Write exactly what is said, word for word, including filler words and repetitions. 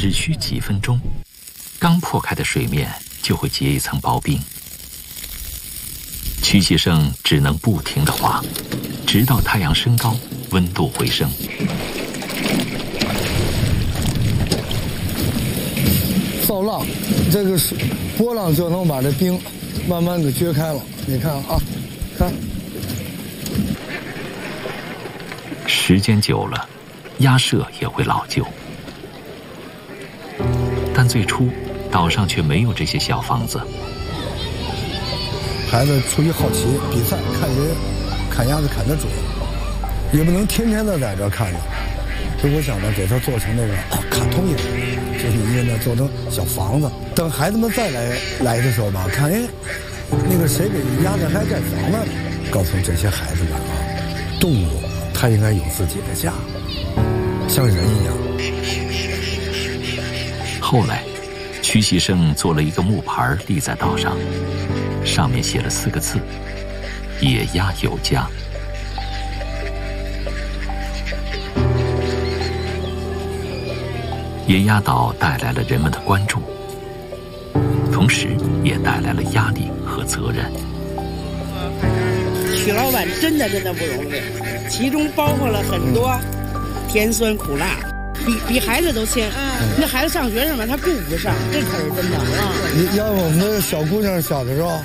只需几分钟，刚破开的水面就会结一层薄冰。屈其胜只能不停地划，直到太阳升高，温度回升。 造浪，这个是波浪就能把这冰慢慢给撅开了。你看啊，看。 时间久了，鸭舍也会老旧。但最初，岛上却没有这些小房子。 孩子出于好奇比赛，看人看鸭子看得准，也不能天天的在这看着。所以我想呢，给它做成那个啊卡通一点，就是因为呢做成小房子。等孩子们再来来的时候吧，看哎，那个谁给鸭子还盖房子呢？告诉这些孩子们啊，动物它应该有自己的家，像人一样。 后来，屈其胜做了一个木牌立在岛上，上面写了四个字：野鸭有家。野鸭岛带来了人们的关注，同时也带来了压力和责任。 许老板真的真的不容易，其中包括了很多甜酸苦辣，比比孩子都欠。那孩子上学什么他顾不上，这可是真的啊！ 你要我们的小姑娘小的时候。